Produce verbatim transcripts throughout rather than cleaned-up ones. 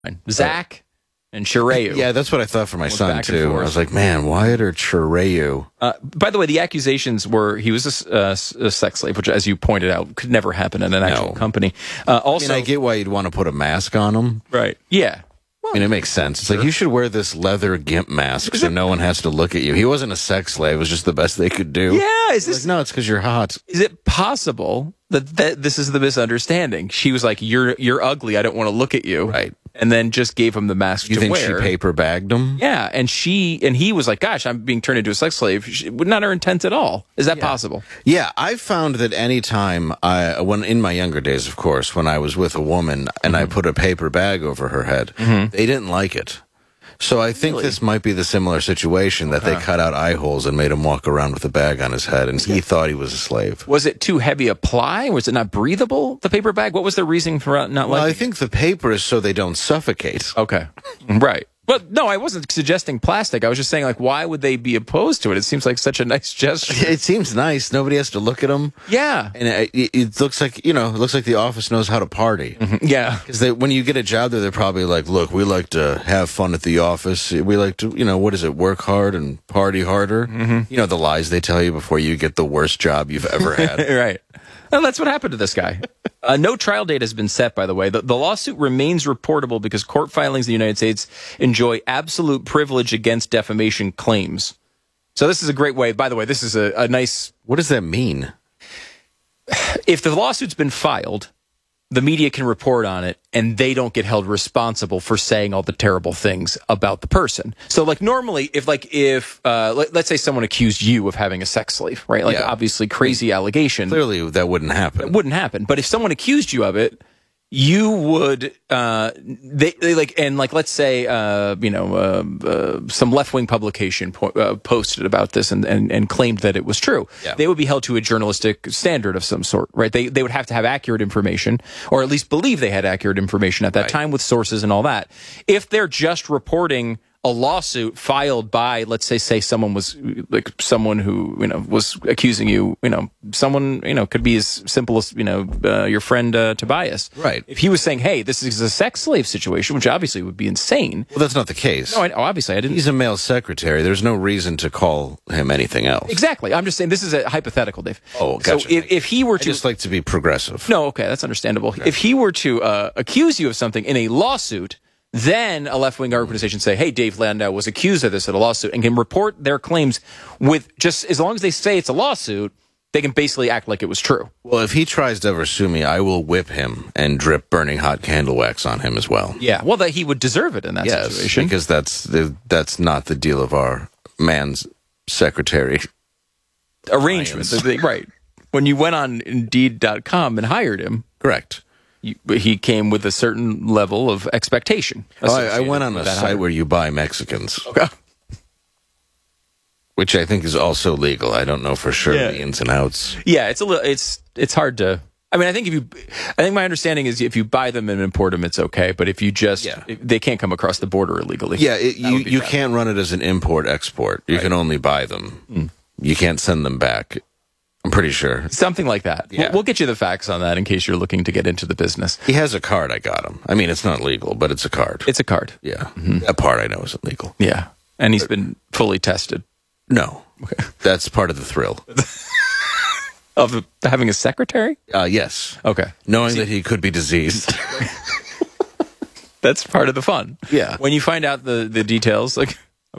Zach and Shireu. Yeah, that's what I thought for my Went son, back and too. I forth. was like, man, Wyatt or Shireu? Uh, by the way, the accusations were he was a, uh, a sex slave, which, as you pointed out, could never happen in an actual No. company. Uh, also, I mean, I get why you'd want to put a mask on him. right? Yeah. I mean, it makes sense. It's like, you should wear this leather gimp mask so no one has to look at you. He wasn't a sex slave. It was just the best they could do. Yeah. Is Like, this? no, it's because you're hot. Is it possible that, that this is the misunderstanding? She was like, "You're you're ugly. I don't want to look at you." Right. And then just gave him the mask You to think wear. she paper bagged him? Yeah, and she and he was like, "Gosh, I'm being turned into a sex slave." She, not her intent at all. Is that possible? Yeah, I found that any time I, when in my younger days, of course, when I was with a woman and I put a paper bag over her head, they didn't like it. So I think Really? this might be the similar situation that they cut out eye holes and made him walk around with a bag on his head, and he thought he was a slave. Was it too heavy a ply? Was it not breathable? The paper bag. What was the reason for not Well, I liking? think the paper is so they don't suffocate. Okay, right. But no, I wasn't suggesting plastic. I was just saying, like, why would they be opposed to it? It seems like such a nice gesture. It seems nice. Nobody has to look at him. Yeah, And it, it, it looks like, you know, it looks like the office knows how to party. yeah. Because when you get a job there, they're probably like, look, we like to have fun at the office. We like to, you know, what is it, work hard and party harder. You know, the lies they tell you before you get the worst job you've ever had. Right. Well, that's what happened to this guy. Uh, no trial date has been set, by the way. The, the lawsuit remains reportable because court filings in the United States enjoy absolute privilege against defamation claims. So this is a great way. By the way, this is a, a nice... What does that mean? If the lawsuit's been filed, the media can report on it, and they don't get held responsible for saying all the terrible things about the person. So, like, normally, if, like, if, uh, let, let's say someone accused you of having a sex slave, right? Like, Yeah. obviously, crazy allegation. Clearly, that wouldn't happen. It wouldn't happen. But if someone accused you of it, you would, uh, they, they like, and like, let's say, uh, you know, uh, uh, some left-wing publication po- uh, posted about this and, and, and claimed that it was true. Yeah. They would be held to a journalistic standard of some sort, right? They, they would have to have accurate information, or at least believe they had accurate information at that Right. time with sources and all that. If they're just reporting a lawsuit filed by, let's say, say someone was like someone who, you know, was accusing you, you know, someone, you know, could be as simple as, you know, uh, your friend uh, Tobias. Right. If he was saying, hey, this is a sex slave situation, which obviously would be insane. Well, that's not the case. No, I, oh, obviously I didn't. He's a male secretary. There's no reason to call him anything else. Exactly. I'm just saying this is a hypothetical, Dave. Oh, gotcha. So if, if he were I to. just like to be progressive. No, okay, that's understandable. If he were to uh, accuse you of something in a lawsuit, then a left-wing organization say, hey, Dave Landau was accused of this at a lawsuit, and can report their claims with just, as long as they say it's a lawsuit, they can basically act like it was true. Well, if he tries to ever sue me, I will whip him and drip burning hot candle wax on him as well. Yeah, well, that he would deserve it in that Yes, situation. because that's the, that's not the deal of our man's secretary. Arrangements, right. When you went on Indeed dot com and hired him, Correct. you, he came with a certain level of expectation. Oh, I, I went on a with that site hire. where you buy Mexicans, Okay. which I think is also legal. I don't know for sure Yeah. the ins and outs. Yeah, it's a little. It's it's hard to. I mean, I think if you, I think my understanding is if you buy them and import them, it's okay. But if you just, Yeah. if- they can't come across the border illegally. Yeah, it, That you would be you bad. can't run it as an import export. You can only buy them. You can't send them back. I'm pretty sure. Something like that. Yeah. We'll, we'll get you the facts on that in case you're looking to get into the business. He has a card. I got him. I mean, it's not legal, but it's a card. It's a card. yeah, that part I know isn't legal. Yeah, and he's been fully tested No, that's part of the thrill. of having a secretary. Uh, yes, Okay, knowing that he could be diseased. that's part of the fun. Yeah. when you find out the the details, like.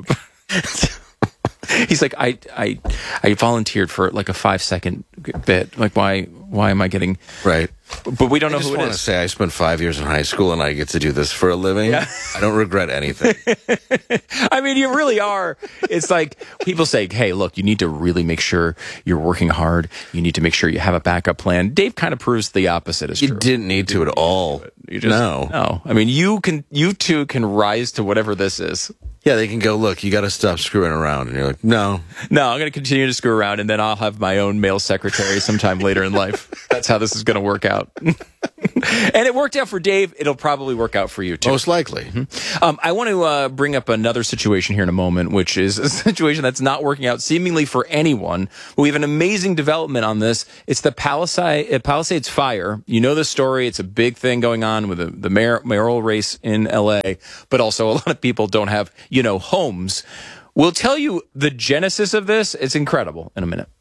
He's like, I, I, I volunteered for like a five second bit. Like, why, why am I getting? Right. But we don't I know just who it want to is. say I spent five years in high school and I get to do this for a living. Yeah. I don't regret anything. I mean, you really are. It's like people say, hey, look, you need to really make sure you're working hard. You need to make sure you have a backup plan. Dave kind of proves the opposite is You true. didn't need to at all. You just, no. No. I mean, you can, you two can rise to whatever this is. Yeah, they can go, look, you got to stop screwing around. And you're like, no. No, I'm going to continue to screw around and then I'll have my own male secretary sometime later in life. That's how this is going to work out. And it worked out for Dave. It'll probably work out for you, too. Most likely. Mm-hmm. Um, I want to uh, bring up another situation here in a moment, which is a situation that's not working out seemingly for anyone. We have an amazing development on this. It's the Palisades, uh, Palisades fire. You know the story. It's a big thing going on with the, the mayor, mayoral race in L A, but also a lot of people don't have, you know, homes. We'll tell you the genesis of this. It's incredible in a minute.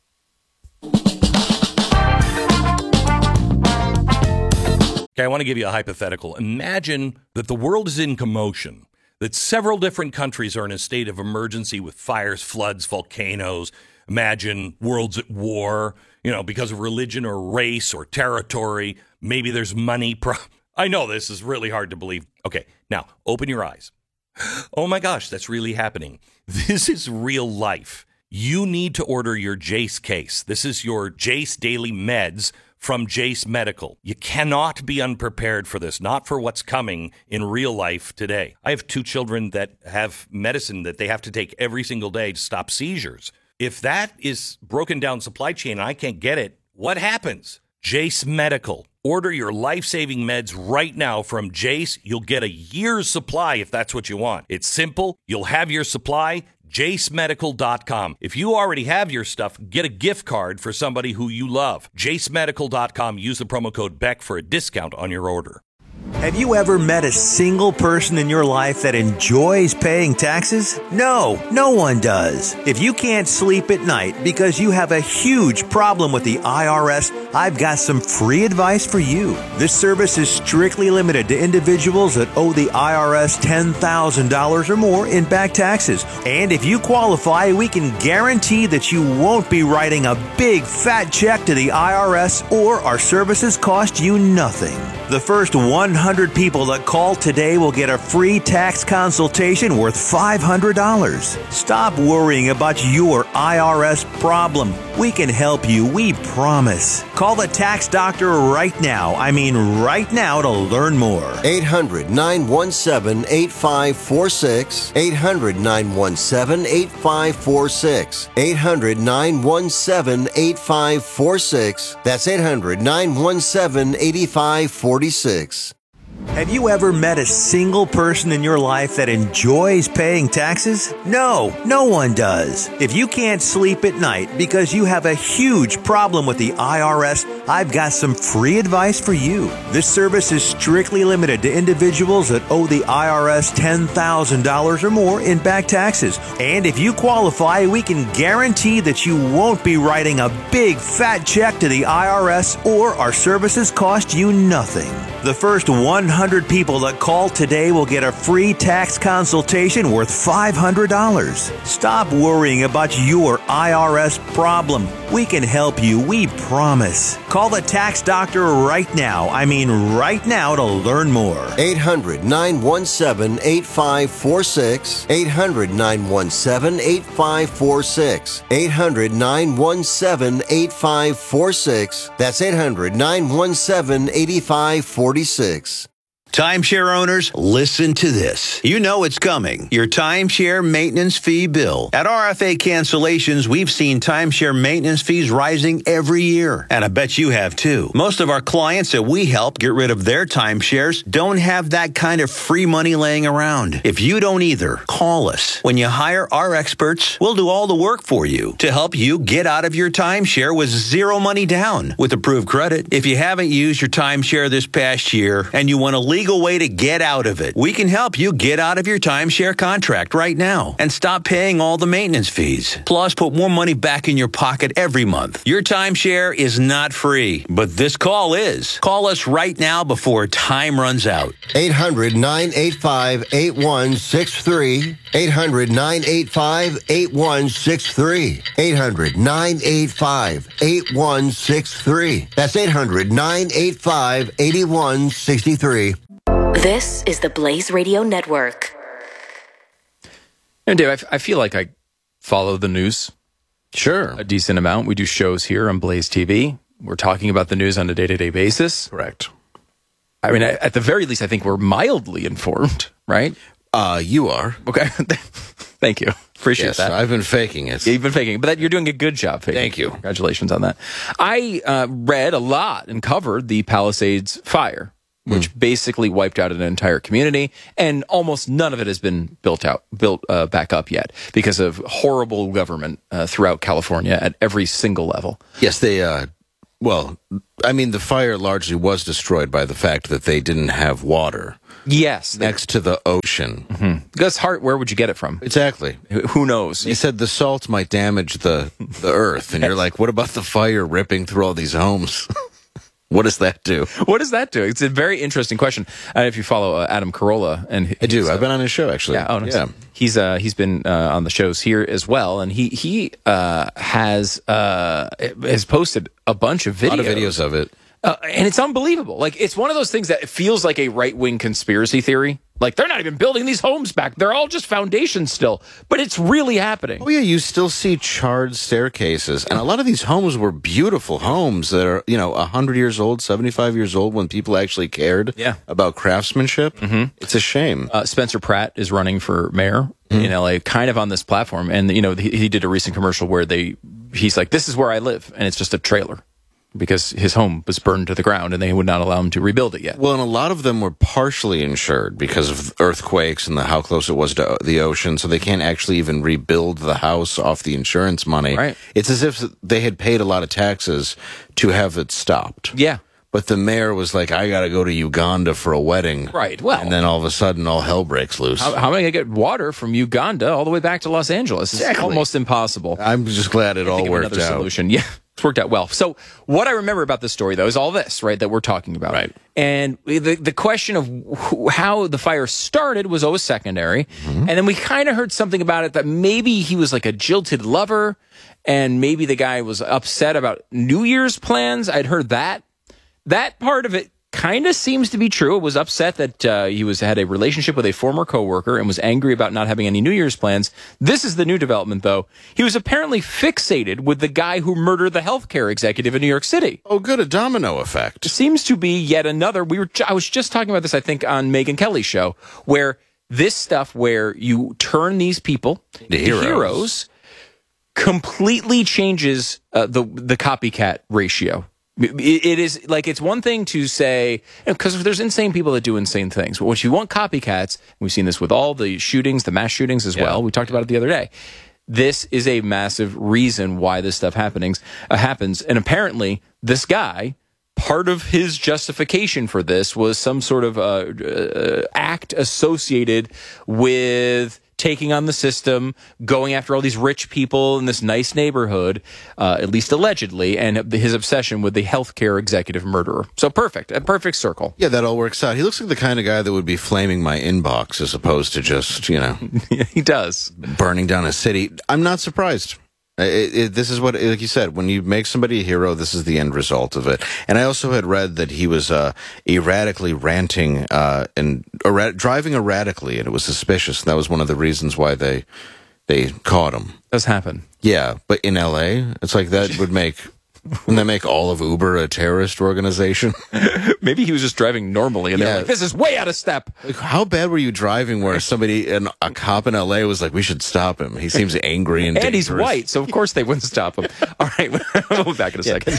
Okay, I want to give you a hypothetical. Imagine that the world is in commotion, that several different countries are in a state of emergency with fires, floods, volcanoes. Imagine worlds at war, you know, because of religion or race or territory. Maybe there's money. Pro- I know this is really hard to believe. Okay, now open your eyes. Oh my gosh, that's really happening. This is real life. You need to order your Jace case. This is your Jace Daily Meds from Jace Medical. You cannot be unprepared for this, not for what's coming in real life today. I have two children that have medicine that they have to take every single day to stop seizures. If that is broken down supply chain and I can't get it, what happens? Jace Medical. Order your life-saving meds right now from Jace. You'll get a year's supply if that's what you want. It's simple. You'll have your supply. jace medical dot com. If you already have your stuff, get a gift card for somebody who you love. jace medical dot com. Use the promo code Beck for a discount on your order. Have you ever met a single person in your life that enjoys paying taxes? No, no one does. If you can't sleep at night because you have a huge problem with the I R S, I've got some free advice for you. This service is strictly limited to individuals that owe the I R S ten thousand dollars or more in back taxes. And if you qualify, we can guarantee that you won't be writing a big fat check to the I R S, or our services cost you nothing. The first one hundred people that call today will get a free tax consultation worth five hundred dollars. Stop worrying about your I R S problem. We can help you, we promise. Call the tax doctor right now. I mean right now to learn more. eight hundred, nine one seven, eight five four six. eight hundred, nine one seven, eight five four six. eight hundred, nine one seven, eight five four six. That's eight hundred, nine one seven, eight five four six. Have you ever met a single person in your life that enjoys paying taxes? No, no one does. If you can't sleep at night because you have a huge problem with the I R S, I've got some free advice for you. This service is strictly limited to individuals that owe the I R S ten thousand dollars or more in back taxes. And if you qualify, we can guarantee that you won't be writing a big fat check to the I R S, or our services cost you nothing. The first one hundred people that call today will get a free tax consultation worth five hundred dollars. Stop worrying about your I R S problem. We can help you, we promise. Call the tax doctor right now. I mean right now to learn more. eight hundred, nine one seven, eight five four six. eight hundred, nine one seven, eight five four six. eight hundred, nine one seven, eight five four six. That's eight hundred, nine one seven, eight five four six. Timeshare owners, listen to this. You know it's coming. Your timeshare maintenance fee bill. At R F A Cancellations, we've seen timeshare maintenance fees rising every year. And I bet you have too. Most of our clients that we help get rid of their timeshares don't have that kind of free money laying around. If you don't either, call us. When you hire our experts, we'll do all the work for you to help you get out of your timeshare with zero money down with approved credit. If you haven't used your timeshare this past year and you want to leave legal way to get out of it. We can help you get out of your timeshare contract right now and stop paying all the maintenance fees. Plus, put more money back in your pocket every month. Your timeshare is not free, but this call is. Call us right now before time runs out. eight hundred, nine eight five, eight one six three. eight hundred, nine eight five, eight one six three. eight hundred, nine eight five, eight one six three. That's eight hundred, nine eight five, eight one six three. This is the Blaze Radio Network. And Dave, I, f- I feel like I follow the news. Sure. A decent amount. We do shows here on Blaze T V. We're talking about the news on a day-to-day basis. Correct. I mean, at the very least, I think we're mildly informed, right? Uh, you are. Okay. Thank you. Appreciate Yes, that. I've been faking it. You've been faking, but that, you're doing a good job faking. Thank you. Congratulations on that. I uh, read a lot and covered the Palisades fire, which basically wiped out an entire community, and almost none of it has been built out, built uh, back up yet because of horrible government uh, throughout California at every single level. Yes, they, uh, well, I mean, the fire largely was destroyed by the fact that they didn't have water Yes, they- next to the ocean. Mm-hmm. Gus Hart, where would you get it from? Exactly. Who who knows? He said the salt might damage the, the earth, and you're like, what about the fire ripping through all these homes? What does that do? What does that do? It's a very interesting question. Uh, if you follow uh, Adam Carolla, and I do. he's, uh, I've been on his show, actually. Yeah, oh, nice. Yeah. He's uh he's been uh, on the shows here as well, and he he uh has uh has posted a bunch of videos, A lot of videos of it. uh, and it's unbelievable. Like, it's one of those things that feels like a right wing conspiracy theory. Like, they're not even building these homes back; they're all just foundations still. But it's really happening. Oh, yeah, you still see charred staircases. And a lot of these homes were beautiful homes that are, you know, one hundred years old, seventy-five years old when people actually cared Yeah. about craftsmanship. Mm-hmm. It's a shame. Uh, Spencer Pratt is running for mayor in L A, kind of on this platform, and you know he, he did a recent commercial where they he's like, "This is where I live," and it's just a trailer because his home was burned to the ground, and they would not allow him to rebuild it yet. Well, and a lot of them were partially insured because of earthquakes and the, how close it was to the ocean, so they can't actually even rebuild the house off the insurance money. Right. It's as if they had paid a lot of taxes to have it stopped. Yeah. But the mayor was like, I got to go to Uganda for a wedding. Right, well- And then all of a sudden, all hell breaks loose. How, how am I going to get water from Uganda all the way back to Los Angeles? It's Exactly. almost impossible. I'm just glad it all Think of worked another out. solution. Yeah, it's worked out well. So what I remember about this story, though, is all this, right, that we're talking about. Right. And the the question of wh- how the fire started was always secondary. Mm-hmm. And then we kind of heard something about it that maybe he was like a jilted lover, and maybe the guy was upset about New Year's plans. I'd heard that. That part of it kind of seems to be true. It was upset that uh, he was had a relationship with a former coworker and was angry about not having any New Year's plans. This is the new development, though. He was apparently fixated with the guy who murdered the healthcare executive in New York City. Oh, good, a domino effect. Seems to be yet another. We were. I was just talking about this, I think, on Megyn Kelly's show, where this stuff, where you turn these people into heroes. heroes, completely changes uh, the the copycat ratio. It, it is like, it's one thing to say, because you know, there's insane people that do insane things. But what you want copycats, and we've seen this with all the shootings, the mass shootings as well. We talked about it the other day. This is a massive reason why this stuff happenings uh, happens. And apparently, this guy, part of his justification for this was some sort of uh, uh, act associated with taking on the system, going after all these rich people in this nice neighborhood, uh, at least allegedly, and his obsession with the healthcare executive murderer. So perfect, a perfect circle. Yeah, that all works out. He looks like the kind of guy that would be flaming my inbox as opposed to just, you know, He does. burning down a city. I'm not surprised. It, it, this is what, like you said, when you make somebody a hero, this is the end result of it. And I also had read that he was uh, erratically ranting uh, and errat- driving erratically, and it was suspicious. That was one of the reasons why they they caught him. Does happen. Yeah, but in L A, it's like that would make. Wouldn't that make all of Uber a terrorist organization? Maybe he was just driving normally, and Yeah. they're like, "This is way out of step." Like, how bad were you driving where somebody, an, a cop in L A was like, we should stop him. He seems angry and And he's dangerous." white, so of course they wouldn't stop him. All right, we'll be back in a second.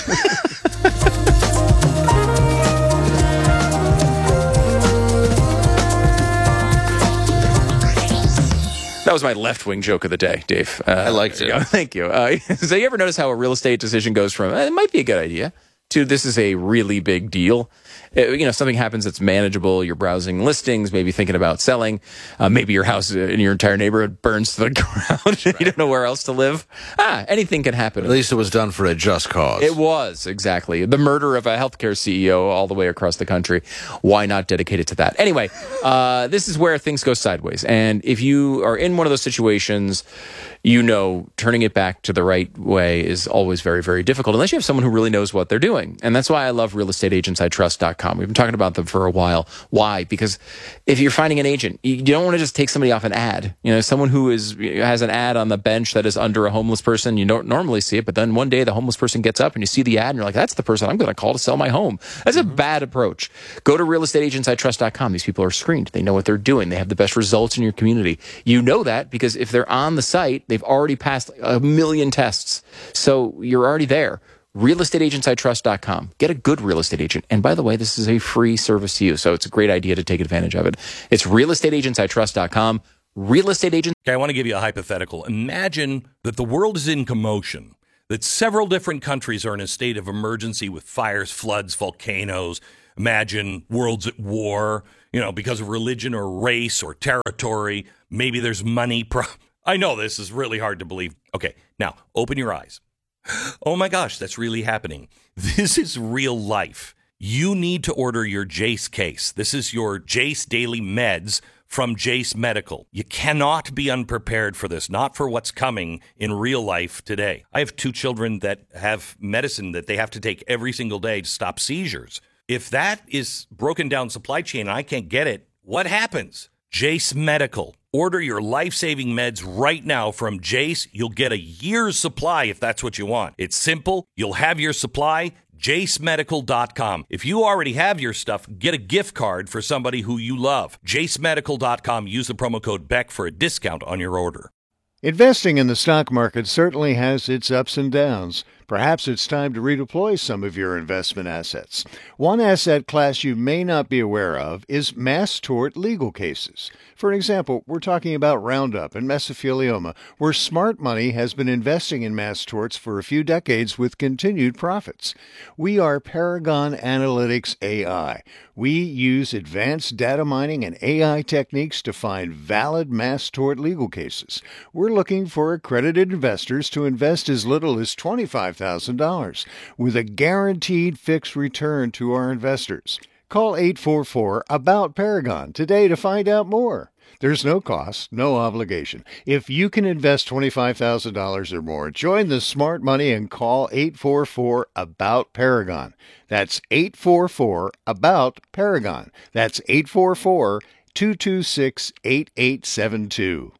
That was my left-wing joke of the day, Dave. Uh, I liked it. yeah, thank you. Uh, so you ever notice how a real estate decision goes from, eh, it might be a good idea, to this is a really big deal? Uh, you know, something happens that's manageable. You're browsing listings, maybe thinking about selling. Uh, maybe your house in your entire neighborhood burns to the ground. You don't know where else to live. Ah, anything can happen. At least it was done for a just cause. It was, exactly. The murder of a healthcare C E O all the way across the country. Why not dedicate it to that? Anyway, uh, this is where things go sideways. And if you are in one of those situations, you know turning it back to the right way is always very, very difficult, unless you have someone who really knows what they're doing. And that's why I love real estate agents I trust dot com. We've been talking about them for a while. Why? Because if you're finding an agent, you don't want to just take somebody off an ad. You know, someone who is has an ad on the bench that is under a homeless person, you don't normally see it, but then one day the homeless person gets up and you see the ad and you're like, that's the person I'm going to call to sell my home. That's a bad approach. Go to real estate agents I trust dot com. These people are screened. They know what they're doing. They have the best results in your community. You know that because if they're on the site, they've already passed a million tests. So you're already there. real estate agents I trust dot com. Get a good real estate agent. And by the way, this is a free service to you, so it's a great idea to take advantage of it. It's real estate agents I trust dot com. Real estate agents. Okay, I want to give you a hypothetical. Imagine that the world is in commotion, that several different countries are in a state of emergency with fires, floods, volcanoes. Imagine world's at war, you know, because of religion or race or territory. Maybe there's money. Pro- I know this is really hard to believe. Okay, now open your eyes. Oh my gosh, that's really happening. This is real life. You need to order your Jace case. This is your Jace Daily Meds from Jace Medical. You cannot be unprepared for this, not for what's coming in real life today. I have two children that have medicine that they have to take every single day to stop seizures. If that is broken down supply chain and I can't get it, what happens? Jace Medical. Order your life-saving meds right now from Jace. You'll get a year's supply if that's what you want. It's simple. You'll have your supply. jace medical dot com. If you already have your stuff, get a gift card for somebody who you love. jace medical dot com. Use the promo code Beck for a discount on your order. Investing in the stock market certainly has its ups and downs. Perhaps it's time to redeploy some of your investment assets. One asset class you may not be aware of is mass tort legal cases. For example, we're talking about Roundup and mesothelioma, where smart money has been investing in mass torts for a few decades with continued profits. We are Paragon Analytics A I. We use advanced data mining and A I techniques to find valid mass tort legal cases. We're looking for accredited investors to invest as little as twenty-five thousand dollars with a guaranteed fixed return to our investors. Call eight four four, A B O U T, Paragon today to find out more. There's no cost, no obligation. If you can invest twenty-five thousand dollars or more, join the smart money and call eight four four, A B O U T, Paragon. That's eight four four, A B O U T, Paragon. That's eight four four, two two six, eight eight seven two.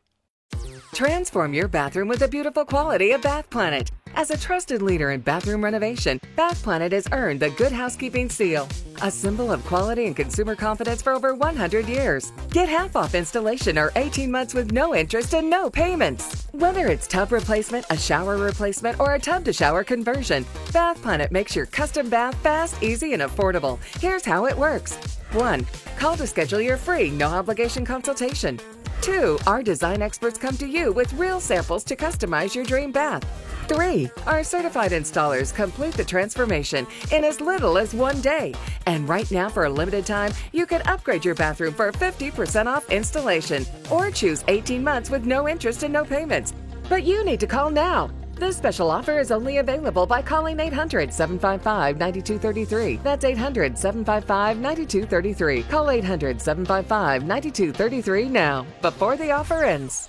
Transform your bathroom with the beautiful quality of Bath Planet. As a trusted leader in bathroom renovation, Bath Planet has earned the Good Housekeeping seal, a symbol of quality and consumer confidence for over one hundred years. Get half off installation or eighteen months with no interest and no payments. Whether it's tub replacement, a shower replacement, or a tub-to-shower conversion, Bath Planet makes your custom bath fast, easy, and affordable. Here's how it works. one. Call to schedule your free, no-obligation consultation. two. Our design experts come to you with real samples to customize your dream bath. three. Our certified installers complete the transformation in as little as one day. And right now, for a limited time, you can upgrade your bathroom for fifty percent off installation or choose eighteen months with no interest and no payments. But you need to call now. This special offer is only available by calling eight hundred, seven five five, nine two three three. That's eight hundred, seven five five, nine two three three. Call eight hundred, seven five five, nine two three three now, before the offer ends.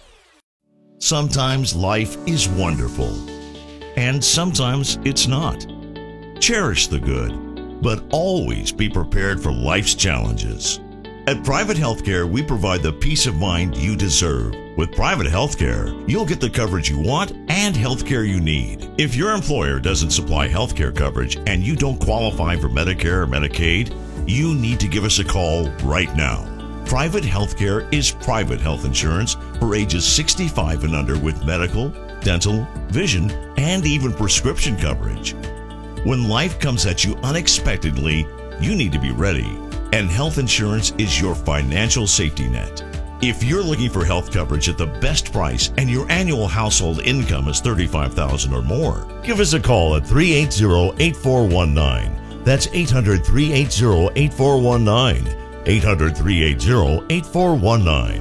Sometimes life is wonderful, and sometimes it's not. Cherish the good, but always be prepared for life's challenges. At Private Healthcare, we provide the peace of mind you deserve. With Private Healthcare, you'll get the coverage you want and healthcare you need. If your employer doesn't supply healthcare coverage and you don't qualify for Medicare or Medicaid, you need to give us a call right now. Private Healthcare is private health insurance for ages sixty-five and under with medical, dental, vision, and even prescription coverage. When life comes at you unexpectedly, you need to be ready, and health insurance is your financial safety net. If you're looking for health coverage at the best price and your annual household income is thirty-five thousand dollars or more, give us a call at three eight zero, eight four one nine. That's eight hundred, three eight zero, eight four one nine. eight hundred, three eight zero, eight four one nine.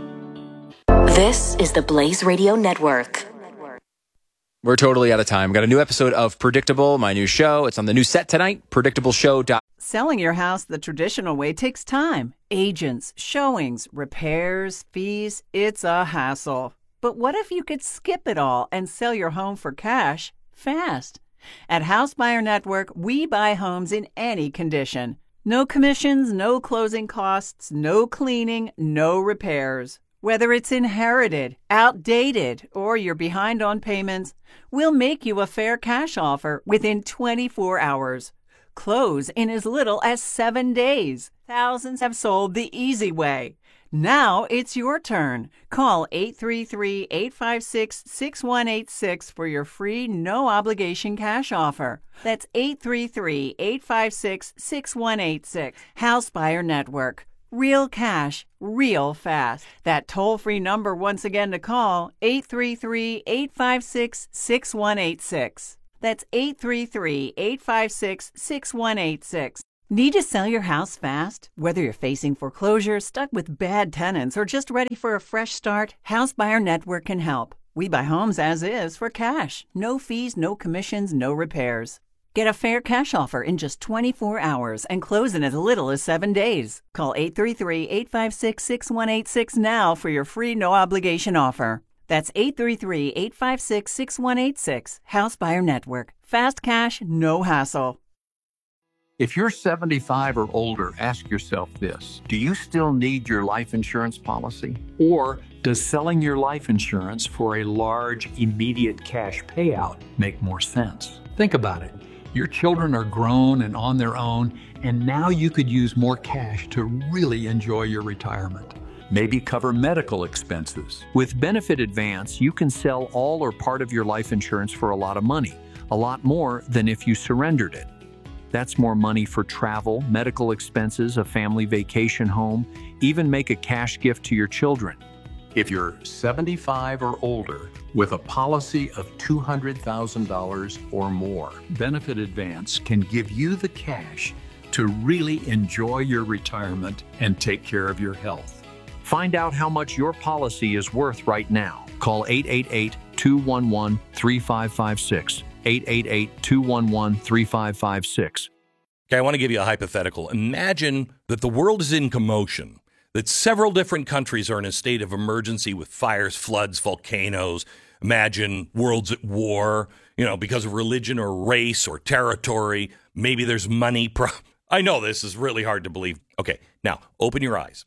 This is the Blaze Radio Network. We're totally out of time. Got a new episode of Predictable, my new show. It's on the new set tonight, predictable show dot com. Selling your house the traditional way takes time. Agents, showings, repairs, fees. It's a hassle. But what if you could skip it all and sell your home for cash fast? At House Buyer Network, we buy homes in any condition. No commissions, no closing costs, no cleaning, no repairs. Whether it's inherited, outdated, or you're behind on payments, we'll make you a fair cash offer within twenty-four hours. Close in as little as seven days. Thousands have sold the easy way. Now it's your turn. Call eight three three, eight five six, six one eight six for your free no-obligation cash offer. That's eight three three, eight five six, six one eight six. House Buyer Network. Real cash, real fast. That toll-free number once again to call, eight three three, eight five six, six one eight six. That's eight three three, eight five six, six one eight six. Need to sell your house fast? Whether you're facing foreclosure, stuck with bad tenants, or just ready for a fresh start, House Buyer Network can help. We buy homes as is for cash. No fees, no commissions, no repairs. Get a fair cash offer in just twenty-four hours and close in as little as seven days. Call eight three three, eight five six, six one eight six now for your free no-obligation offer. That's eight three three, eight five six, six one eight six. House Buyer Network. Fast cash, no hassle. If you're seventy-five or older, ask yourself this. Do you still need your life insurance policy? Or does selling your life insurance for a large, immediate cash payout make more sense? Think about it. Your children are grown and on their own, and now you could use more cash to really enjoy your retirement. Maybe cover medical expenses. With Benefit Advance, you can sell all or part of your life insurance for a lot of money, a lot more than if you surrendered it. That's more money for travel, medical expenses, a family vacation home, even make a cash gift to your children. If you're seventy-five or older with a policy of two hundred thousand dollars or more, Benefit Advance can give you the cash to really enjoy your retirement and take care of your health. Find out how much your policy is worth right now. Call eight eight eight, two one one, three five five six. eight eight eight, two one one, three five five six. Okay, I want to give you a hypothetical. Imagine that the world is in commotion, that several different countries are in a state of emergency with fires, floods, volcanoes. Imagine world's at war, you know, because of religion or race or territory. Maybe there's money. Pro- I know this is really hard to believe. Okay, now open your eyes.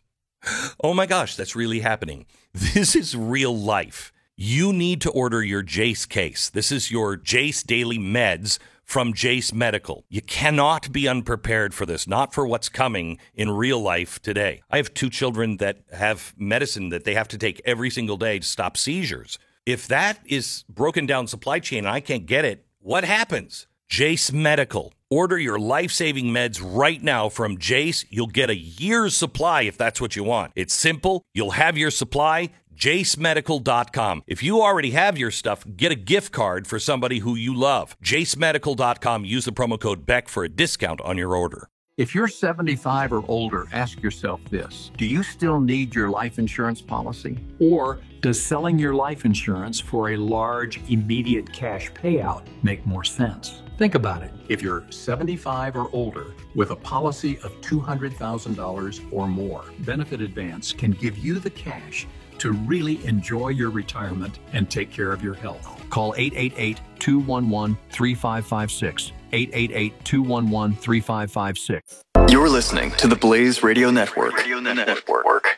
Oh my gosh, that's really happening. This is real life. You need to order your Jace case. This is your Jace Daily Meds from Jace Medical. You cannot be unprepared for this, not for what's coming in real life today. I have two children that have medicine that they have to take every single day to stop seizures. If that is broken down supply chain and I can't get it, what happens? Jace Medical. Order your life-saving meds right now from Jace. You'll get a year's supply if that's what you want. It's simple. You'll have your supply. jace medical dot com. If you already have your stuff, get a gift card for somebody who you love. jace medical dot com. Use the promo code Beck for a discount on your order. If you're seventy-five or older, ask yourself this. Do you still need your life insurance policy? Or does selling your life insurance for a large, immediate cash payout make more sense? Think about it. If you're seventy-five or older with a policy of two hundred thousand dollars or more, Benefit Advance can give you the cash to really enjoy your retirement and take care of your health. Call eight eight eight, two one one, three five five six. eight eight eight, two one one, three five five six. You're listening to the Blaze Radio Network. Radio Network.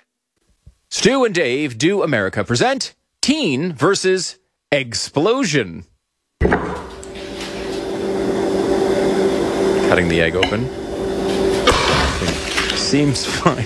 Stu and Dave Do America present Teen versus Explosion. Cutting the egg open. Seems fine.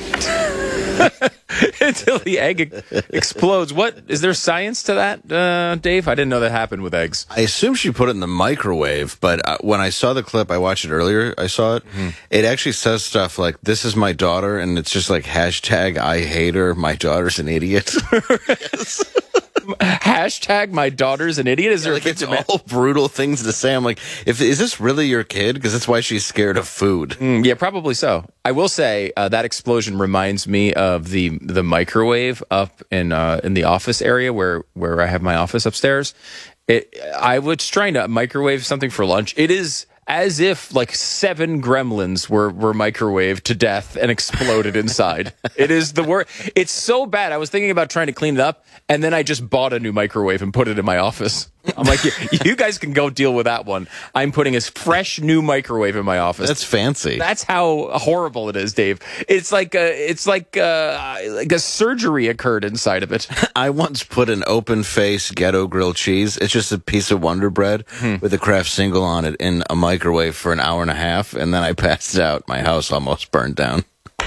Until the egg explodes. What is there science to that, uh, Dave? I didn't know that happened with eggs. I assume she put it in the microwave, but uh, when I saw the clip, I watched it earlier. I saw it. Mm-hmm. It actually says stuff like, "This is my daughter," and it's just like hashtag I hate her. My daughter's an idiot. Yes. Hashtag my daughter's an idiot. Is yeah, there like a it's all brutal things to say? I'm like, if is this really your kid? Because that's why she's scared of food. Mm, yeah, probably so. I will say uh, that explosion reminds me of the the microwave up in uh, in the office area where where I have my office upstairs. It, I was trying to microwave something for lunch. It is as if like seven gremlins were, were microwaved to death and exploded inside. It is the worst. It's so bad. I was thinking about trying to clean it up, and then I just bought a new microwave and put it in my office. I'm like, you, you guys can go deal with that one. I'm putting a fresh new microwave in my office. That's fancy. That's how horrible it is, Dave. It's like a, it's like a, like a surgery occurred inside of it. I once put an open face ghetto grilled cheese. It's just a piece of Wonder Bread hmm. with a Kraft single on it in a microwave for an hour and a half, and then I passed out. My house almost burned down.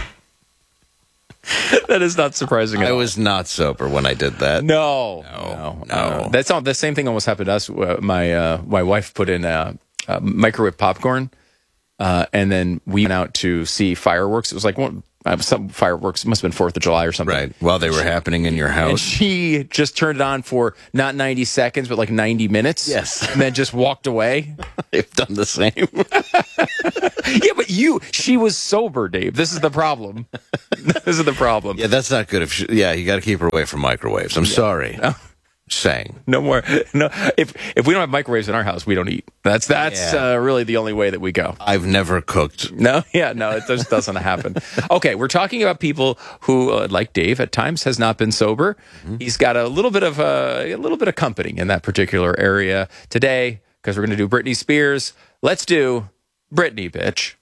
That is not surprising at I all. was not sober when I did that. No, no, no. no. Uh, that's all. The same thing almost happened to us. Uh, my uh, my wife put in uh, uh, microwave popcorn, uh, and then we went out to see fireworks. It was like one, uh, some fireworks. It must have been Fourth of July or something. Right. While they were happening in your house. And she just turned it on for not ninety seconds, but like ninety minutes. Yes. And then just walked away. They've done the same. Yeah, but you, she was sober, Dave. This is the problem. This is the problem. Yeah, that's not good. If she, yeah, you got to keep her away from microwaves. I'm yeah. sorry. No. Saying no more. No, if if we don't have microwaves in our house, we don't eat. That's that's yeah. uh, really the only way that we go. I've never cooked. No, yeah, no, it just doesn't happen. Okay, we're talking about people who, uh, like Dave, at times has not been sober. Mm-hmm. He's got a little bit of uh, a little bit of company in that particular area today because we're going to do Britney Spears. Let's do Britney, bitch.